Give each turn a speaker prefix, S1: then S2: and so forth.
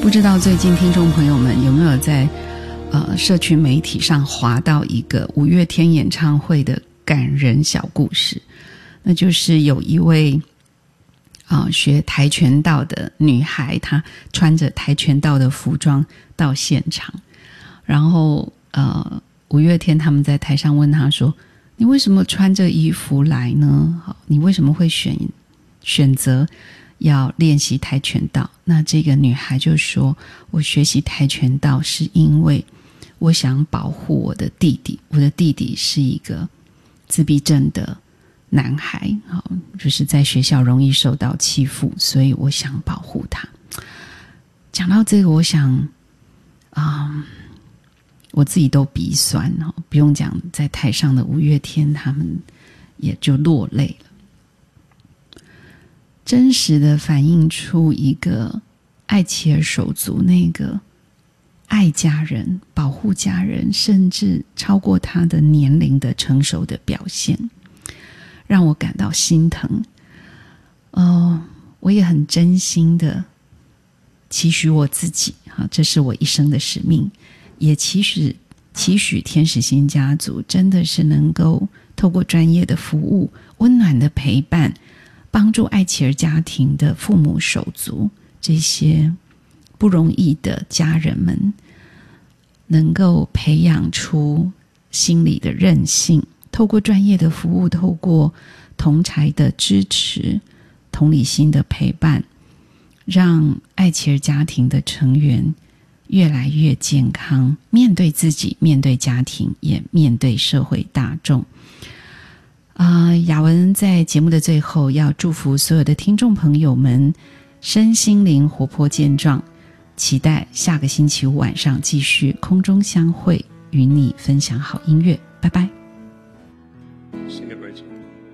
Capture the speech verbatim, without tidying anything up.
S1: 不知道最近听众朋友们有没有在呃社群媒体上滑到一个五月天演唱会的感人小故事？那就是有一位啊、呃、学跆拳道的女孩，她穿着跆拳道的服装到现场，然后呃五月天他们在台上问她说：“你为什么穿着衣服来呢？好，你为什么会选选择要练习跆拳道？”那这个女孩就说：“我学习跆拳道是因为我想保护我的弟弟，我的弟弟是一个自闭症的男孩，就是在学校容易受到欺负，所以我想保护他。”讲到这个，我想啊、嗯，我自己都鼻酸，不用讲，在台上的五月天他们也就落泪了。真实的反映出一个爱妻儿手足那个爱家人、保护家人，甚至超过他的年龄的成熟的表现，让我感到心疼。哦，我也很真心的期许我自己，这是我一生的使命，也期许期许天使心家族真的是能够透过专业的服务、温暖的陪伴，帮助爱妻儿家庭的父母手足，这些不容易的家人们，能够培养出心理的韧性，透过专业的服务，透过同侪的支持、同理心的陪伴，让爱妻儿家庭的成员越来越健康，面对自己，面对家庭，也面对社会大众。啊、呃，雅文在节目的最后要祝福所有的听众朋友们身心灵活泼健壮，期待下个星期五晚上继续空中相会，与你分享好音乐，拜拜。
S2: Sing it, Rachel.